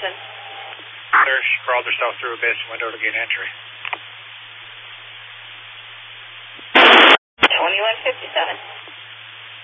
Houston. They're crawled themselves through a base window to gain entry. 2157.